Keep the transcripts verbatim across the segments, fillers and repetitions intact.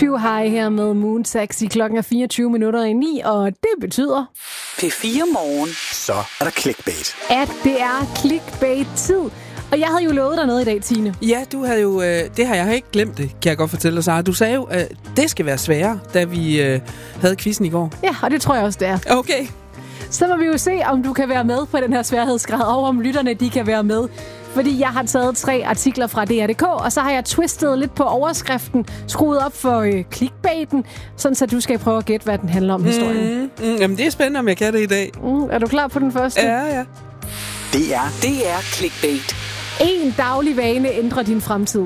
Too High her med Moon Taxi. Klokken er fireogtyve minutter i ni, og det betyder... P fire Morgen. Så er der clickbait. At det er clickbait-tid. Og jeg havde jo lovet dig noget i dag, Tine. Ja, du havde jo... Øh, det har jeg ikke glemt det, kan jeg godt fortælle dig, Sara. Du sagde jo, at det skal være sværere, da vi øh, havde quizzen i går. Ja, og det tror jeg også, det er. Okay. Så må vi jo se, om du kan være med på den her sværhedsgrad, og om lytterne de kan være med. Fordi jeg har taget tre artikler fra D R punktum D K, og så har jeg twistet lidt på overskriften, skruet op for øh, clickbaiten, sådan så du skal prøve at gætte, hvad den handler om, historien. Mm, mm, jamen, det er spændende, om jeg kan det i dag. Mm, er du klar på den første? Ja, ja. Det er, det er clickbait. En daglig vane ændrer din fremtid.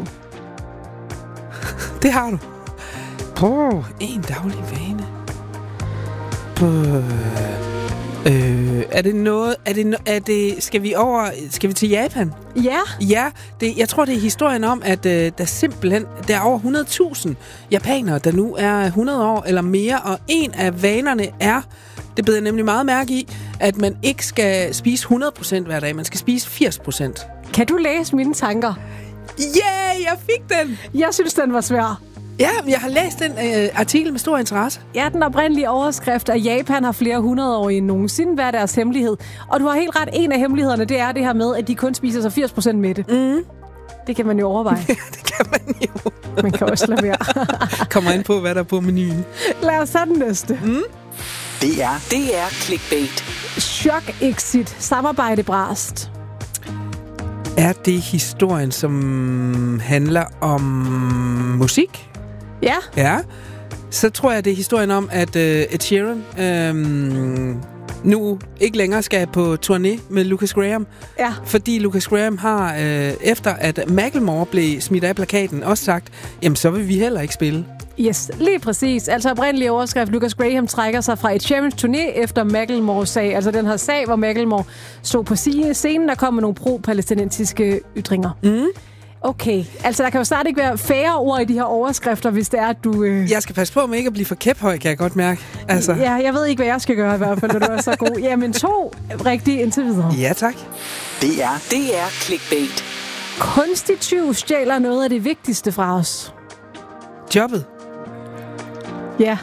Det har du. På en daglig vane. På... Øh, er det noget... Er det, er det, skal vi over... Skal vi til Japan? Ja. Ja, det, jeg tror, det er historien om, at øh, der simpelthen... Der er over hundrede tusind japanere, der nu er hundrede år eller mere, og en af vanerne er... Det beder jeg nemlig meget mærke i, at man ikke skal spise hundrede procent hver dag. Man skal spise firs procent. Kan du læse mine tanker? Ja, yeah, jeg fik den! Jeg synes, den var svær. Ja, jeg har læst den øh, artikel med stor interesse. Ja, den oprindelige overskrift, at Japan har flere hundrede år end nogensinde. Hvad er deres hemmelighed? Og du har helt ret, en af hemmelighederne, det er det her med, at de kun spiser sig firs procent mætte. Mm. Det kan man jo overveje. Ja, det kan man jo. Man kan også lade være. Kommer ind på, hvad der er på menuen. Lad os tage den næste. Mm. Det er, det er clickbait. Chok-exit. Samarbejde brast. Er det historien, som handler om musik? Ja. Ja. Så tror jeg, det er historien om, at uh, Ed Sheeran øhm, nu ikke længere skal på turné med Lucas Graham. Ja. Fordi Lucas Graham har, øh, efter at Macklemore blev smidt af plakaten, også sagt, jamen så vil vi heller ikke spille. Yes, lige præcis. Altså oprindelig overskrift, Lucas Graham trækker sig fra Ed Sheerans turné efter Macklemores sag. Altså den her sag, hvor Macklemore stod på scenen, der kom med nogle pro-palæstinensiske ytringer. Mm. Okay, altså der kan jo snart ikke være færre ord i de her overskrifter, hvis det er, at du... Øh... Jeg skal passe på med ikke at blive for kæphøj, kan jeg godt mærke. Altså. Ja, jeg ved ikke, hvad jeg skal gøre i hvert fald, når du er så god. Jamen to rigtige indtil videre. Ja, tak. Det er, det er clickbait. Kunstig tyv stjæler noget af det vigtigste fra os. Jobbet. Ja.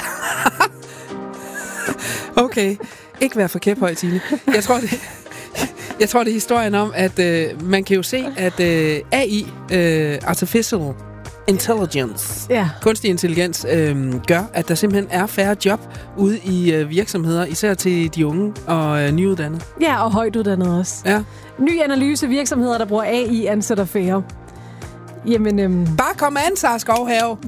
Okay, ikke være for kæphøj, Tine. Jeg tror, det... Jeg tror, det er historien om, at øh, man kan jo se, at øh, A I, øh, Artificial Intelligence, ja. kunstig intelligens, øh, gør, at der simpelthen er færre job ude i øh, virksomheder, især til de unge og øh, nyuddannede. Ja, og højt uddannede også. Ja. Ny analyse virksomheder, der bruger A I, ansætter færre. Jamen, øhm... Bare kom an, Sara Skovhave.